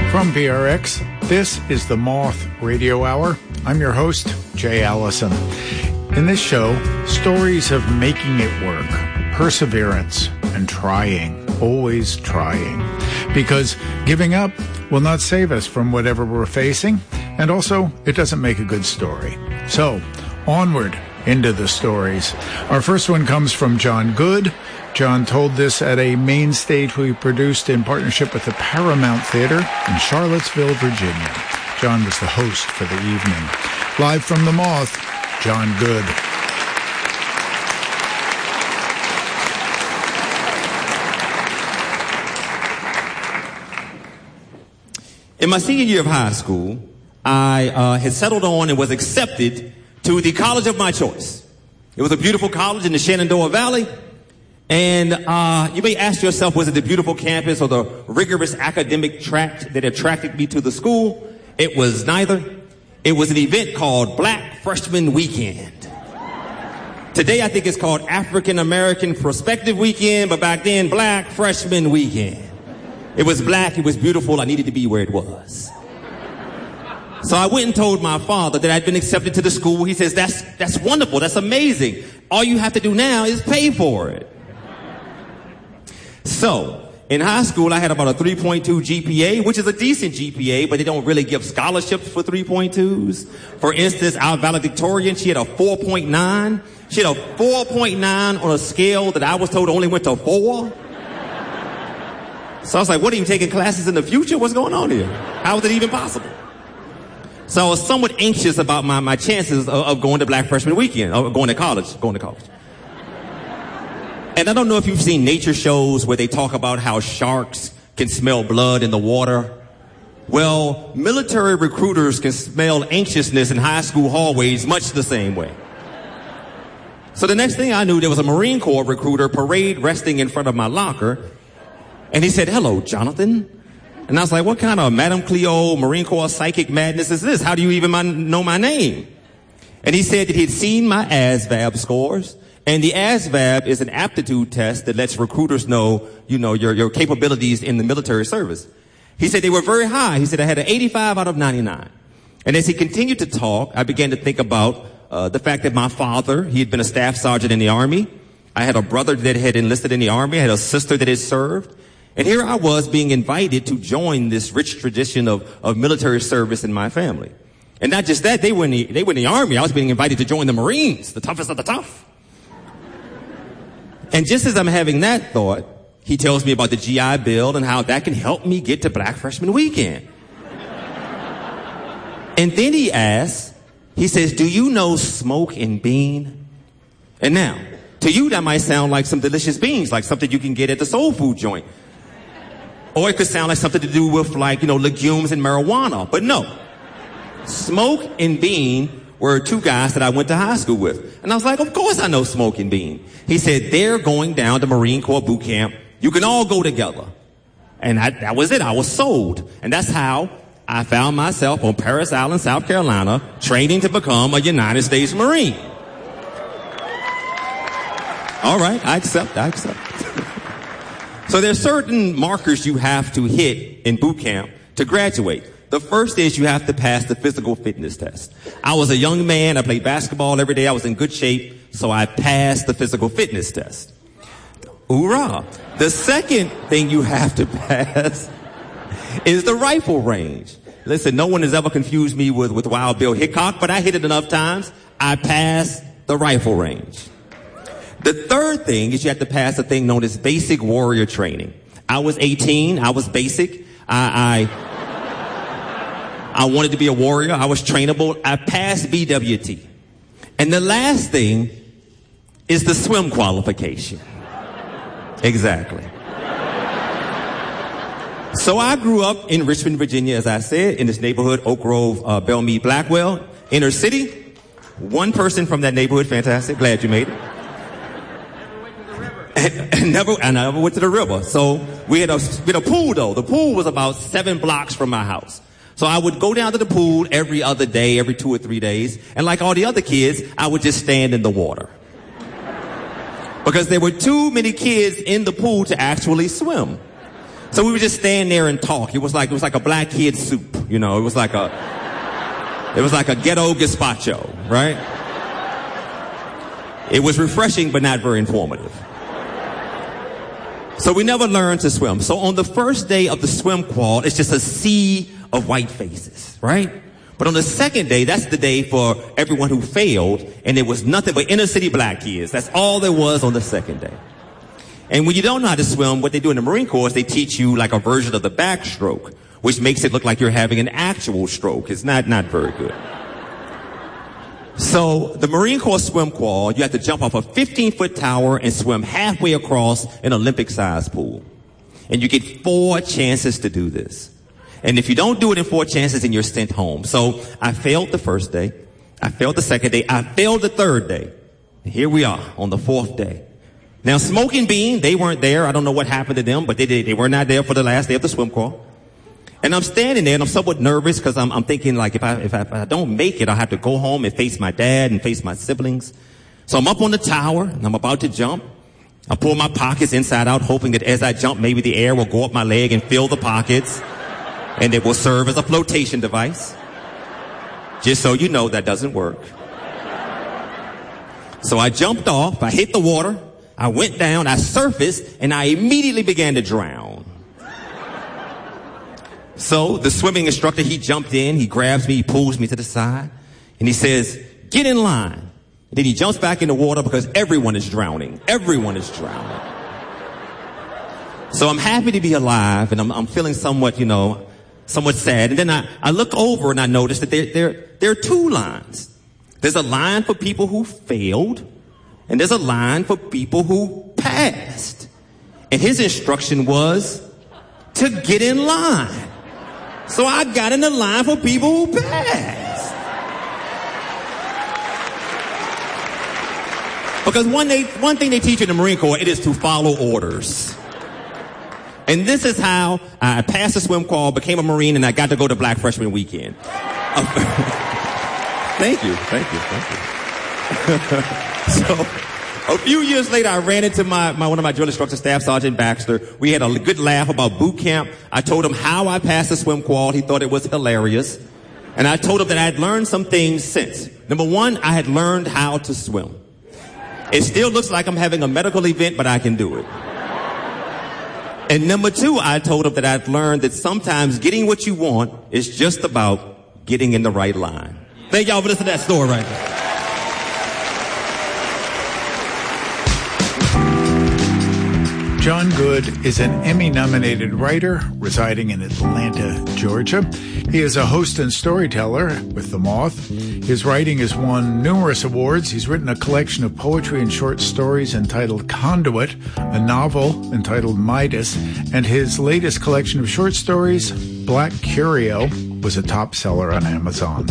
From PRX, this is the Moth Radio Hour. I'm your host, Jay Allison. In this show, stories of making it work, perseverance, and trying, always trying. Because giving up will not save us from whatever we're facing, and also, it doesn't make a good story. So, onward into the stories. Our first one comes from John Good. John told this at a main stage we produced in partnership with the Paramount Theater in Charlottesville, Virginia. John was the host for the evening. Live from the Moth, John Good. In my senior year of high school, I had settled on and was accepted to the college of my choice. It was a beautiful college in the Shenandoah Valley. And you may ask yourself, was it the beautiful campus or the rigorous academic track that attracted me to the school? It was neither. It was an event called Black Freshman Weekend. Today, I think it's called African American Prospective Weekend, but back then, Black Freshman Weekend. It was black, it was beautiful, I needed to be where it was. So I went and told my father that I'd been accepted to the school. He says, that's wonderful, that's amazing. All you have to do now is pay for it. So, in high school, I had about a 3.2 GPA, which is a decent GPA, but they don't really give scholarships for 3.2s. For instance, our valedictorian, she had a 4.9. She had a 4.9 on a scale that I was told only went to 4. So I was like, what, are you taking classes in the future? What's going on here? How is it even possible? So I was somewhat anxious about my chances of going to Black Freshman Weekend, or going to college. And I don't know if you've seen nature shows where they talk about how sharks can smell blood in the water. Well, military recruiters can smell anxiousness in high school hallways much the same way. So the next thing I knew, there was a Marine Corps recruiter parade resting in front of my locker. And he said, "Hello, Jonathan." And I was like, what kind of Madame Cleo Marine Corps psychic madness is this? How do you even know my name? And he said that he'd seen my ASVAB scores. And the ASVAB is an aptitude test that lets recruiters know, your capabilities in the military service. He said they were very high. He said I had an 85 out of 99. And as he continued to talk, I began to think about the fact that my father, he had been a staff sergeant in the Army. I had a brother that had enlisted in the Army. I had a sister that had served. And here I was being invited to join this rich tradition of military service in my family. And not just that, they were in the Army. I was being invited to join the Marines, the toughest of the tough. And just as I'm having that thought, he tells me about the GI Bill and how that can help me get to Black Freshman Weekend. And then he asks, he says, "Do you know smoke and bean?" And now, to you that might sound like some delicious beans, like something you can get at the soul food joint. Or it could sound like something to do with legumes and marijuana. But no. Smoke and Bean were two guys that I went to high school with. And I was like, of course I know Smoke and Bean. He said, they're going down to Marine Corps boot camp. You can all go together. And that was it. I was sold. And that's how I found myself on Parris Island, South Carolina, training to become a United States Marine. All right, I accept. So there's certain markers you have to hit in boot camp to graduate. The first is you have to pass the physical fitness test. I was a young man. I played basketball every day. I was in good shape. So I passed the physical fitness test. Hoorah. The second thing you have to pass is the rifle range. Listen, no one has ever confused me with Wild Bill Hickok, but I hit it enough times. I passed the rifle range. The third thing is you have to pass a thing known as basic warrior training. I was 18. I was basic. I wanted to be a warrior. I was trainable. I passed BWT. And the last thing is the swim qualification. Exactly. So I grew up in Richmond, Virginia, as I said, in this neighborhood, Oak Grove, Belmead, Blackwell, inner city. One person from that neighborhood, fantastic. Glad you made it. And I never went to the river. So we had a pool though. The pool was about 7 blocks from my house. So I would go down to the pool every other day, every 2 or 3 days. And like all the other kids, I would just stand in the water. Because there were too many kids in the pool to actually swim. So we would just stand there and talk. It was like a black kid soup, you know. It was like a ghetto gazpacho, right? It was refreshing, but not very informative. So we never learned to swim. So on the first day of the swim quad, it's just a sea of white faces, right? But on the second day, that's the day for everyone who failed, and it was nothing but inner city black kids. That's all there was on the second day. And when you don't know how to swim, what they do in the Marine Corps is they teach you like a version of the backstroke, which makes it look like you're having an actual stroke. It's not very good. So the Marine Corps swim quad, you have to jump off a 15-foot tower and swim halfway across an Olympic-sized pool. And you get 4 chances to do this. And if you don't do it in 4 chances, then you're sent home. So I failed the first day. I failed the second day. I failed the third day. And here we are on the 4th day. Now, Smoking Bean, they weren't there. I don't know what happened to them, but they were not there for the last day of the swim quad. And I'm standing there and I'm somewhat nervous because I'm thinking like if I don't make it, I'll have to go home and face my dad and face my siblings. So I'm up on the tower and I'm about to jump. I pull my pockets inside out, hoping that as I jump, maybe the air will go up my leg and fill the pockets. And it will serve as a flotation device. Just so you know, that doesn't work. So I jumped off, I hit the water, I went down, I surfaced, and I immediately began to drown. So the swimming instructor, he jumped in, he grabs me, he pulls me to the side, and he says, "Get in line." And then he jumps back in the water because everyone is drowning. Everyone is drowning. So I'm happy to be alive, and I'm feeling somewhat sad. And then I look over and I notice that there are 2 lines. There's a line for people who failed, and there's a line for people who passed. And his instruction was to get in line. So I got in the line for people who passed. Because one thing they teach you in the Marine Corps, it is to follow orders. And this is how I passed the swim quad, became a Marine, and I got to go to Black Freshman Weekend. Thank you. So, a few years later, I ran into one of my drill instructors, Staff Sergeant Baxter. We had a good laugh about boot camp. I told him how I passed the swim quad. He thought it was hilarious. And I told him that I had learned some things since. Number 1, I had learned how to swim. It still looks like I'm having a medical event, but I can do it. And number 2, I told him that I'd learned that sometimes getting what you want is just about getting in the right line. Thank y'all for listening to that story right there. John Good is an Emmy-nominated writer residing in Atlanta, Georgia. He is a host and storyteller with The Moth. His writing has won numerous awards. He's written a collection of poetry and short stories entitled Conduit, a novel entitled Midas, and his latest collection of short stories, Black Curio, was a top seller on Amazon.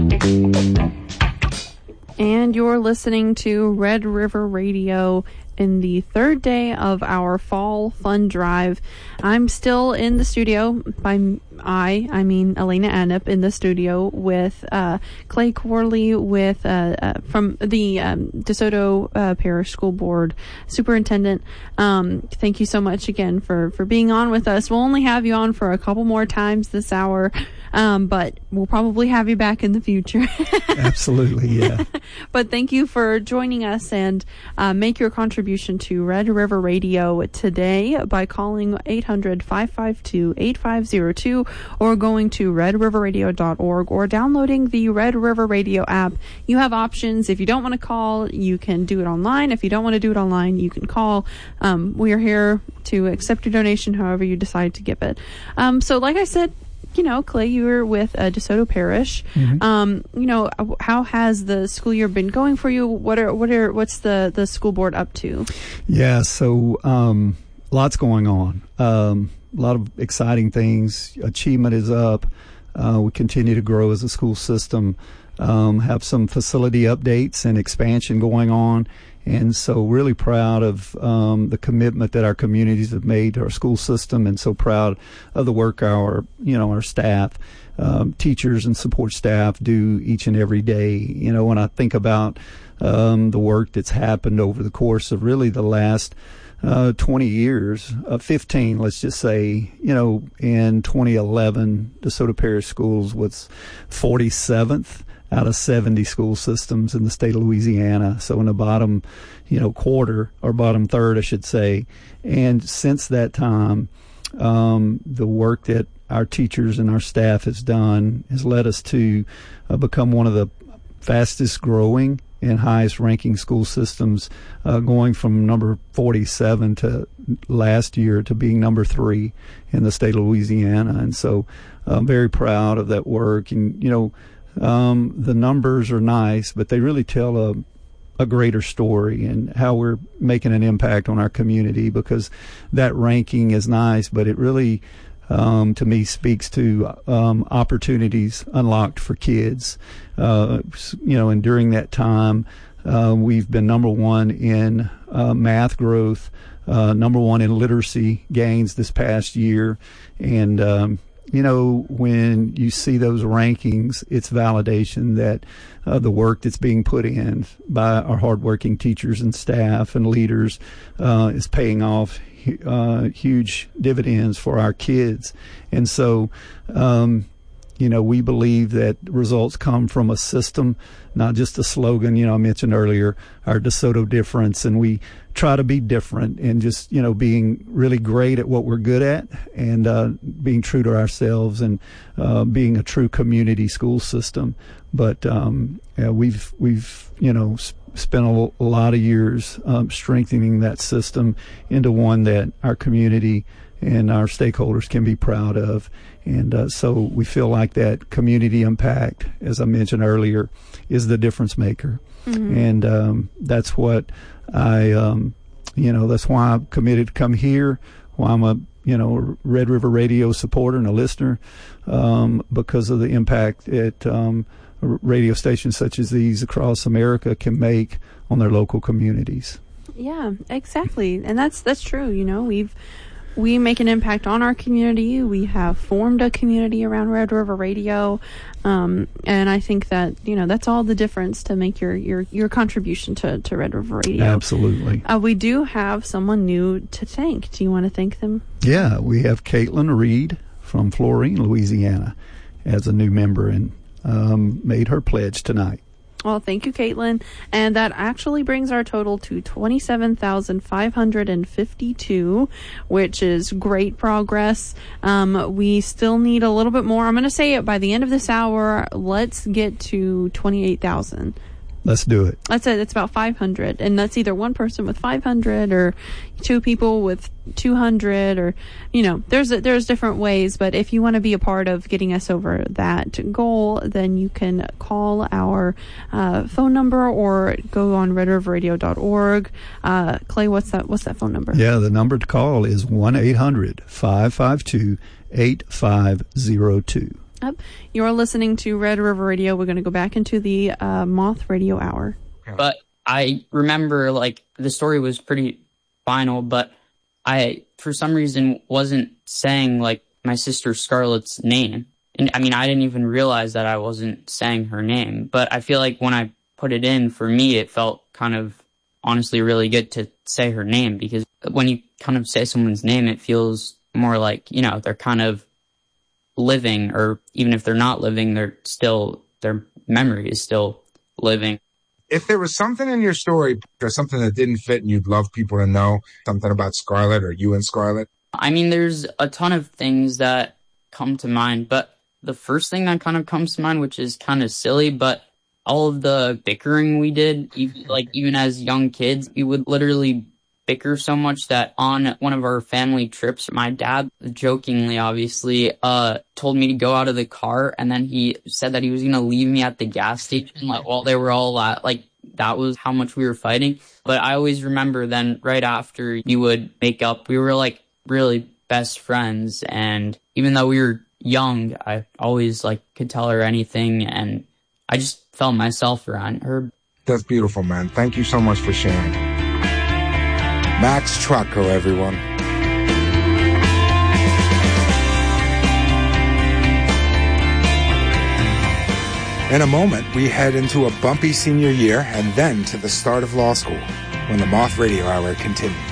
And you're listening to Red River Radio in the 3rd day of our fall fun drive. I'm still in the studio. I mean Elena Anup in the studio with Clay Corley with from the DeSoto Parish School Board Superintendent. Thank you so much again for being on with us. We'll only have you on for a couple more times this hour, but we'll probably have you back in the future. Absolutely, yeah. But thank you for joining us, and make your contribution to Red River Radio today by calling 800-552-8502 or going to redriverradio.org or downloading the Red River Radio app. You have options. If you don't want to call, you can do it online. If you don't want to do it online, you can call. We are here to accept your donation however you decide to give it. So like I said, Clay, you were with DeSoto Parish. Mm-hmm. How has the school year been going for you? What's the school board up to? Yeah, so lots going on. A lot of exciting things. Achievement is up. We continue to grow as a school system. Have some facility updates and expansion going on. And so really proud of the commitment that our communities have made to our school system, and so proud of the work our staff, teachers and support staff do each and every day. When I think about the work that's happened over the course of really the last 20 years, 15, let's just say, in 2011, DeSoto Parish Schools was 47th out of 70 school systems in the state of Louisiana. So in the bottom, quarter, or bottom third, I should say. And since that time, the work that our teachers and our staff has done has led us to become one of the fastest growing and highest ranking school systems, going from number 47 to last year to being number 3 in the state of Louisiana. And so I'm very proud of that work. And, the numbers are nice, but they really tell a greater story and how we're making an impact on our community, because that ranking is nice, but it really, to me, speaks to opportunities unlocked for kids. And during that time, we've been number 1 in math growth, number 1 in literacy gains this past year. And when you see those rankings, it's validation that the work that's being put in by our hardworking teachers and staff and leaders is paying off huge dividends for our kids. And so, we believe that results come from a system, not just a slogan. I mentioned earlier our DeSoto difference, and we try to be different and just, being really great at what we're good at, and being true to ourselves, and being a true community school system. But we've spent a lot of years strengthening that system into one that our community and our stakeholders can be proud of. And so we feel like that community impact, as I mentioned earlier, is the difference maker. Mm-hmm. And that's what that's why I'm committed to come here, why I'm a Red River Radio supporter and a listener, because of the impact that radio stations such as these across America can make on their local communities. Yeah, exactly. And that's true. We make an impact on our community. We have formed a community around Red River Radio. And I think that, that's all the difference to make your contribution to Red River Radio. Absolutely. We do have someone new to thank. Do you want to thank them? Yeah, we have Caitlin Reed from Florine, Louisiana, as a new member, and made her pledge tonight. Well, thank you, Caitlin. And that actually brings our total to 27,552, which is great progress. We still need a little bit more. I'm going to say it by the end of this hour. Let's get to 28,000. Let's do it. That's it. It's about 500. And that's either one person with 500 or two people with 200, or, there's different ways. But if you want to be a part of getting us over that goal, then you can call our phone number or go on redriverradio.org. Clay, what's that phone number? Yeah, the number to call is 1-800-552-8502. Yep. You're listening to Red River Radio. We're going to go back into the Moth Radio Hour. But I remember, the story was pretty final, but I, for some reason, wasn't saying, my sister Scarlett's name. And, I didn't even realize that I wasn't saying her name. But I feel like when I put it in, for me, it felt kind of, honestly, really good to say her name. Because when you kind of say someone's name, it feels more like, they're kind of living, or even if they're not living, their memory is still living. If there was something in your story or something that didn't fit and you'd love people to know, something about Scarlett or you and Scarlett? There's a ton of things that come to mind, but the first thing that kind of comes to mind, which is kind of silly, but all of the bickering we did, even as young kids, we would literally bicker so much that on one of our family trips, my dad, jokingly obviously, told me to go out of the car, and then he said that he was going to leave me at the gas station while they were all that was how much we were fighting. But I always remember then right after we would make up, we were really best friends, and even though we were young, I always could tell her anything, and I just felt myself around her. That's beautiful, man. Thank you so much for sharing. Max Trucco, everyone. In a moment, we head into a bumpy senior year and then to the start of law school when the Moth Radio Hour continues.